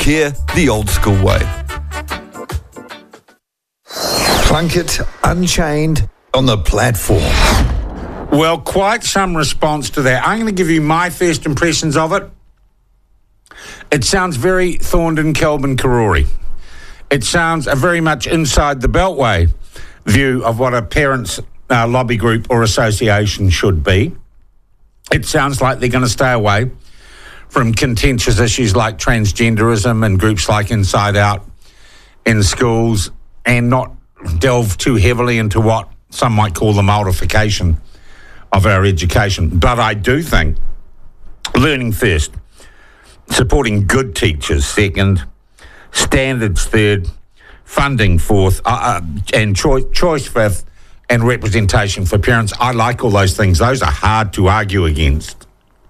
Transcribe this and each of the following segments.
care the old school way. Plunkett Unchained on the platform. Well, quite some response to that. I'm going to give you my first impressions of it. It sounds very Thorndon, Kelvin, Karori. It sounds a very much inside the Beltway view of what a parents' lobby group or association should be. It sounds like they're going to stay away from contentious issues like transgenderism and groups like Inside Out in schools, and not delve too heavily into what some might call the multiplication of our education. But I do think learning first, supporting good teachers second, standards third, funding fourth, and choice fifth, and representation for parents. I like all those things. Those are hard to argue against.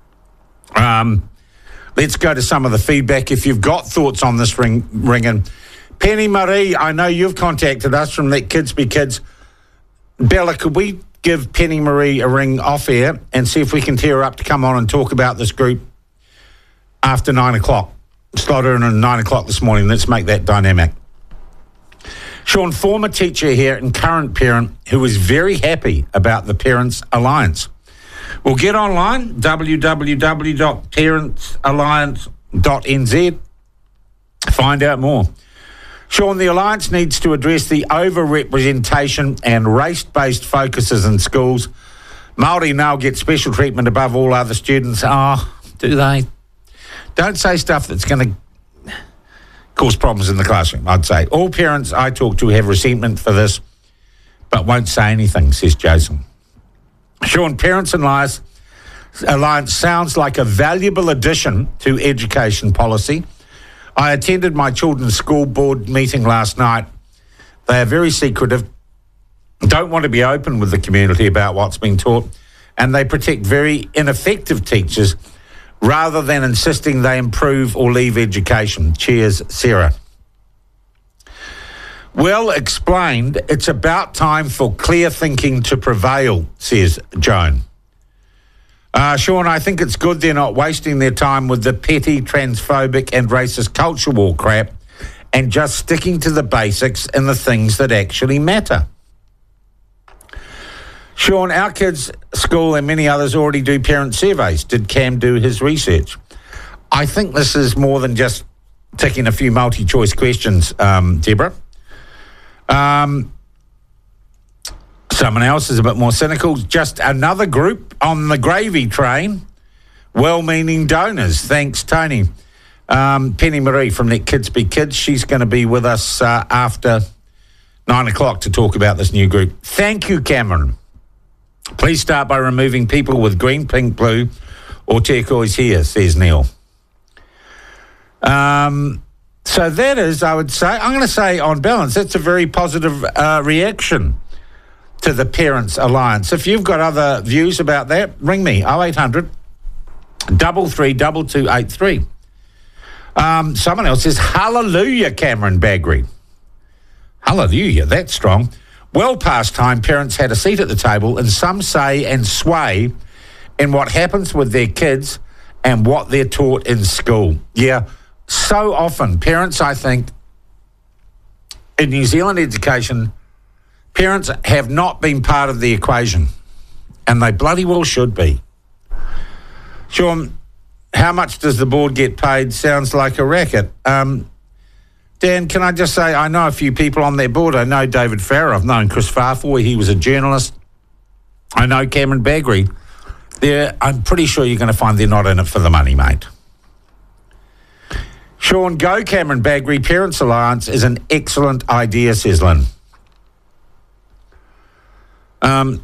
Let's go to some of the feedback. If you've got thoughts on this, ring in. Penny Marie, I know you've contacted us from Let Kids Be Kids. Bella, could we give Penny Marie a ring off air and see if we can tear her up to come on and talk about this group after 9 o'clock? Slot her in at 9 o'clock this morning. Let's make that dynamic. Sean, former teacher here and current parent who is very happy about the Parents Alliance. Well, get online, www.parentsalliance.nz. Find out more. Sean, the Alliance needs to address the over-representation and race-based focuses in schools. Māori now get special treatment above all other students. Oh, do they? Don't say stuff that's going to cause problems in the classroom, I'd say. All parents I talk to have resentment for this, but won't say anything, says Jason. Sean, Parents Alliance sounds like a valuable addition to education policy. I attended my children's school board meeting last night. They are very secretive, don't want to be open with the community about what's being taught, and they protect very ineffective teachers rather than insisting they improve or leave education. Cheers, Sarah. Well explained. It's about time for clear thinking to prevail, says Joan. Sean, I think it's good they're not wasting their time with the petty, transphobic and racist culture war crap and just sticking to the basics and the things that actually matter. Sean, our kids' school and many others already do parent surveys. Did Cam do his research? I think this is more than just ticking a few multi-choice questions, Deborah. Someone else is a bit more cynical. Just another group on the gravy train. Well-meaning donors. Thanks, Tony. Penny Marie from Let Kids Be Kids. She's going to be with us after 9 o'clock to talk about this new group. Thank you, Cameron. Please start by removing people with green, pink, blue or turquoise hair, says Neil. So that is, I would say, I'm going to say on balance, that's a very positive reaction to the Parents Alliance. If you've got other views about that, ring me, 0800 33 2283. Someone else says, hallelujah, Cameron Bagri. Hallelujah, that's strong. Well past time parents had a seat at the table and some say and sway in what happens with their kids and what they're taught in school. Yeah, so often parents, I think, in New Zealand education, parents have not been part of the equation, and they bloody well should be. Sean, how much does the board get paid? Sounds like a racket. Dan, can I just say, I know a few people on their board. I know David Farrer. I've known Chris Farfoy. He was a journalist. I know Cameron Bagri. I'm pretty sure you're going to find they're not in it for the money, mate. Sean, go Cameron Bagri. Parents Alliance is an excellent idea, says Lynn. I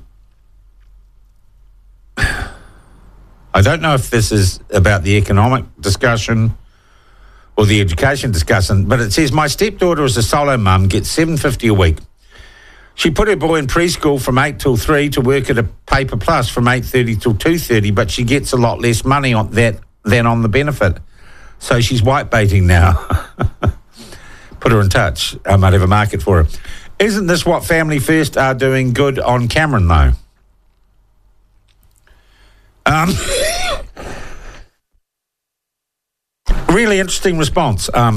don't know if this is about the economic discussion or the education discussion, but it says, my stepdaughter is a solo mum, gets $7.50 a week. She put her boy in preschool from 8 till 3 to work at a Paper Plus from 8:30 till 2:30, but she gets a lot less money on that than on the benefit. So she's white baiting now. Put her in touch. I might have a market for her. Isn't this what Family First are doing good on Cameron, though? Really interesting response.